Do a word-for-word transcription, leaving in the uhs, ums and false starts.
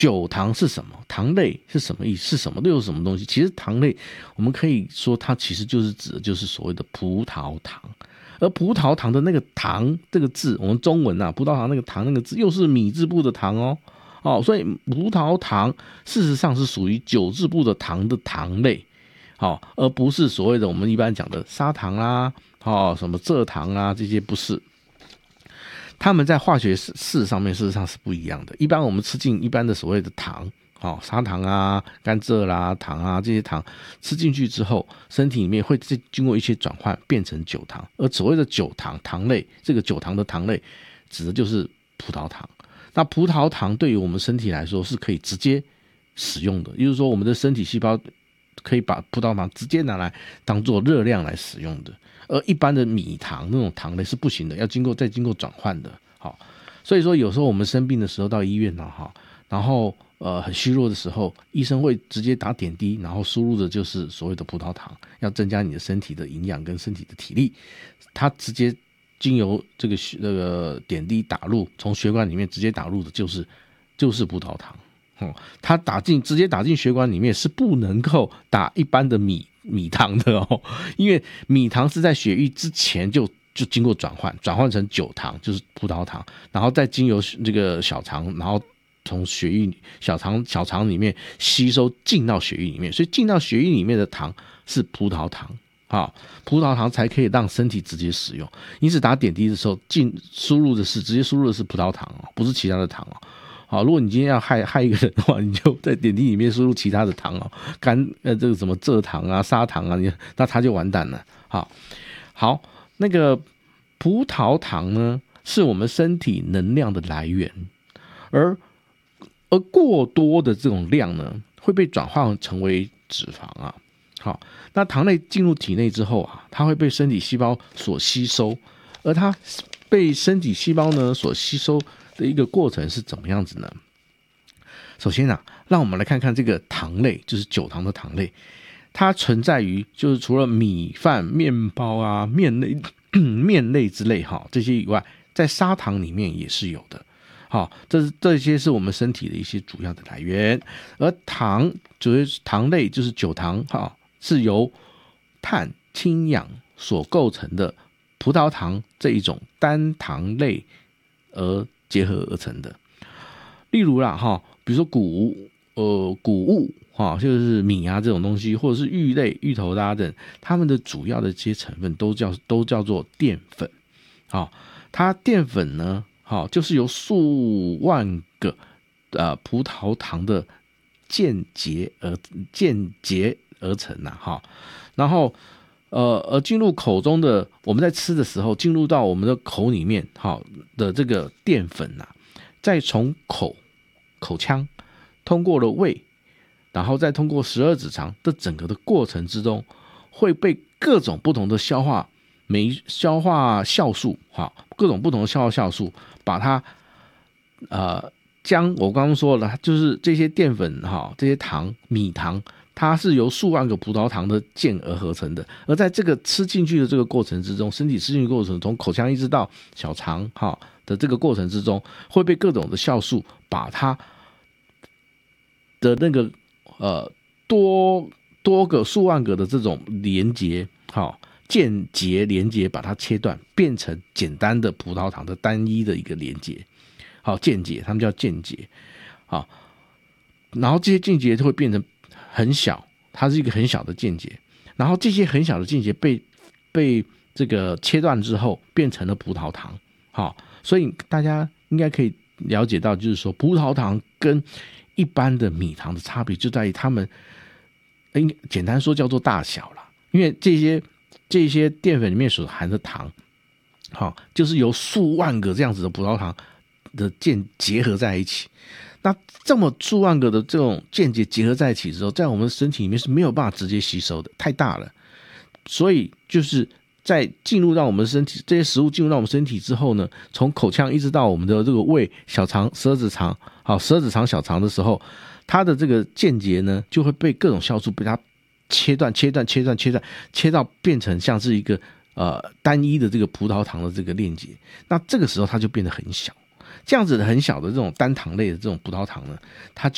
酒糖是什么？糖类是什么意思？是什么？又有什么东西？其实糖类，我们可以说它其实就是指的就是所谓的葡萄糖，而葡萄糖的那个糖这个字，我们中文啊，葡萄糖那个糖那个字又是米字部的糖哦，哦，所以葡萄糖事实上是属于酒字部的糖的糖类，好、哦，而不是所谓的我们一般讲的砂糖啦，哦，什么蔗糖啊这些不是。它们在化学式上面事实上是不一样的。一般我们吃进一般的所谓的糖，哦，砂糖啊、甘蔗啦、糖啊这些糖吃进去之后，身体里面会经过一些转换变成酒糖。而所谓的酒糖糖类，这个酒糖的糖类指的就是葡萄糖。那葡萄糖对于我们身体来说是可以直接使用的，也就是说我们的身体细胞可以把葡萄糖直接拿来当做热量来使用的。而一般的米糖那种糖类是不行的，要经过再经过转换的。好，所以说有时候我们生病的时候到医院呢，哈，然后呃很虚弱的时候，医生会直接打点滴，然后输入的就是所谓的葡萄糖，要增加你的身体的营养跟身体的体力。它直接经由这个那个点滴打入，从血管里面直接打入的就是就是葡萄糖。哦，它打进直接打进血管里面是不能够打一般的米。米糖的哦，因为米糖是在血液之前就就经过转换，转换成酒糖，就是葡萄糖，然后再经由这个小肠，然后从血液小肠小肠里面吸收进到血液里面，所以进到血液里面的糖是葡萄糖，好，葡萄糖才可以让身体直接使用。因此打点滴的时候，进输入的是直接输入的是葡萄糖哦，不是其他的糖哦。好，如果你今天要害害一个人的话，你就在点滴里面输入其他的糖哦，甘呃这个什么蔗糖啊、砂糖啊，你那他就完蛋了。好，好，那个葡萄糖呢，是我们身体能量的来源，而而过多的这种量呢，会被转化成为脂肪啊。好，那糖类进入体内之后啊，它会被身体细胞所吸收，而它被身体细胞呢所吸收的一个过程是怎么样子呢？首先啊，让我们来看看这个糖类，就是酒糖的糖类，它存在于就是除了米饭、面包啊、面类、面类之类哈这些以外，在砂糖里面也是有的。好，这这些是我们身体的一些主要的来源，而糖主要糖类就是酒糖哈，是由碳、氢、氧所构成的葡萄糖这一种单糖类而结合而成的。例如啦哈，比如说谷呃谷物哈，就是米啊这种东西，或者是芋类、芋头啦等，它们的主要的这些成分都叫都叫做淀粉。好，它淀粉呢，好就是由数万个呃葡萄糖的间结而间结而成呐，哈，然后呃而进入口中的，我们在吃的时候进入到我们的口里面好的这个淀粉呐、啊，再从口口腔通过了胃，然后再通过十二指肠的整个的过程之中，会被各种不同的消化酶消化酵素哈，各种不同的消化酵素把它呃将我刚刚说了，就是这些淀粉哈，这些糖米糖。它是由数万个葡萄糖的键而合成的，而在这个吃进去的这个过程之中，身体吃进去的过程，从口腔一直到小肠哈的这个过程之中，会被各种的酵素把它的那个呃多多个数万个的这种连结好间接连结，把它切断，变成简单的葡萄糖的单一的一个连结，好间接，他们叫间接，好，然后这些间接就会变成很小，它是一个很小的间接，然后这些很小的间接被被这个切断之后，变成了葡萄糖。好，所以大家应该可以了解到，就是说葡萄糖跟一般的米糖的差别就在于它们，简单说叫做大小啦，因为这些这些淀粉里面所含的糖，好，就是由数万个这样子的葡萄糖的键结合在一起。那这么数万个的这种间接结合在一起之后，在我们身体里面是没有办法直接吸收的，太大了。所以就是在进入到我们身体，这些食物进入到我们身体之后呢，从口腔一直到我们的这个胃、小肠、十二指肠，好，十二指肠、小肠的时候，它的这个间接呢，就会被各种酵素被它切断、切断、切断、切断，切到变成像是一个呃单一的这个葡萄糖的这个链接。那这个时候它就变得很小。这样子的很小的这种单糖类的这种葡萄糖呢，它就